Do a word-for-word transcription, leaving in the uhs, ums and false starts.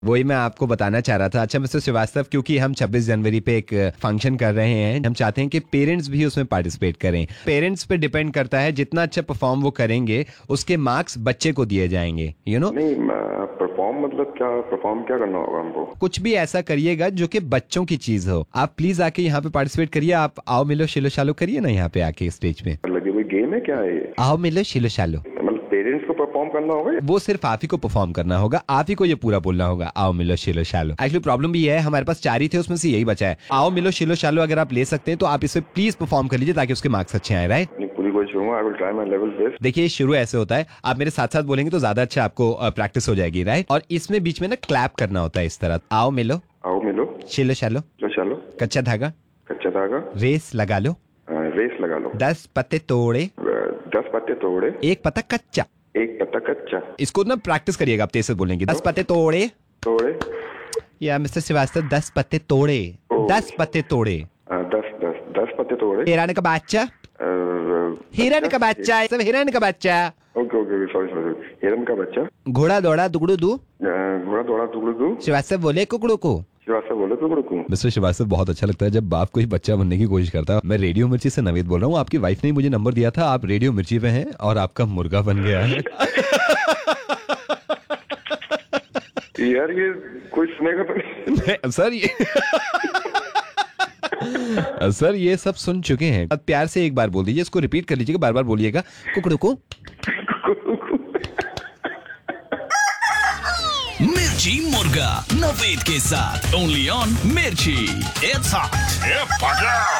वही मैं आपको बताना चाह रहा था। अच्छा मिस्टर श्रीवास्तव, क्योंकि हम छब्बीस जनवरी पे एक फंक्शन कर रहे हैं, हम चाहते हैं कि पेरेंट्स भी उसमें पार्टिसिपेट करें। पेरेंट्स पे डिपेंड करता है, जितना अच्छा परफॉर्म वो करेंगे उसके मार्क्स बच्चे को दिए जाएंगे, यू नो। नहीं, परफॉर्म मतलब क्या? परफॉर्म क्या करना होगा हमको? कुछ भी ऐसा करिएगा जो कि बच्चों की चीज हो। आप प्लीज आके यहाँ पे पार्टिसिपेट करिए। आप आओ मिलो शिलो शालो करिए ना यहाँ पे आके स्टेज पे। लगे कोई गेम है क्या है? आओ मिलो शिलो शालो। मतलब पेरेंट्स को परफॉर्म करना होगा? वो सिर्फ आप ही को परफॉर्म करना होगा, आप ही को ये पूरा बोलना होगा, आओ मिलो शिलो शालो। एक्चुअली प्रॉब्लम भी है, हमारे पास चार ही थे, उसमें से यही बचा है। आओ मिलो शिलो शालो अगर आप ले सकते हैं तो आप इसे प्लीज परफॉर्म कर लीजिए ताकि उसके मार्क्स अच्छे आए, राइट? पूरी कोशिश करूंगा, I will try my level best. देखिए शुरू ऐसे होता है, आप मेरे साथ साथ बोलेंगे तो ज्यादा अच्छा आपको प्रैक्टिस हो जाएगी, राइट? और इसमें बीच में ना क्लैप करना होता है इस तरह। आओ मिलो, आओ मिलो, शिलो शालो, लो शालो, कच्चा धागा, कच्चा धागा, रेस लगा लो, रेस लगा लो, दस पत्ते तोड़े, दस पत्ते तोड़े, एक पत्ता कच्चा। एक पत्ता कच्चा। इसको ना प्रैक्टिस करिएगा, आप तेज से बोलेंगे। दस पत्ते तोड़े, तोड़े, या मिस्टर श्रीवास्तव दस पत्ते तोड़े, दस पत्ते तोड़े, दस दस दस पत्ते तोड़े। हिरण का बच्चा, हिरण का बच्चा, सब हिरण का बच्चा। ओके ओके, सॉरी सॉरी, हिरण का बच्चा। घोड़ा दौड़ा दुगड़ू दू, घोड़ा दौड़ा दुगड़ू दू। श्रीवास्तव बोले कुकड़ू को। श्रीवास्तव बोले कुकड़ू को। मिस्टर श्रीवास्तव, बहुत अच्छा लगता है जब बाप कोई बच्चा बनने की कोशिश करता है। मैं रेडियो मिर्ची से नवेद बोल रहा हूँ। आपकी वाइफ ने मुझे नंबर दिया था, आप रेडियो मिर्ची पे हैं और आपका मुर्गा बन गया है। यार ये कोई सुनेगा तो नहीं। सर ये सर ये सब सुन चुके हैं। अब प्यार से एक बार बोल दीजिए, इसको रिपीट कर लीजिएगा, बार बार बोलिएगा, कुकड़ू को। मिर्ची मुर्गा नवेद के साथ ओनली ऑन मिर्ची। It's hot.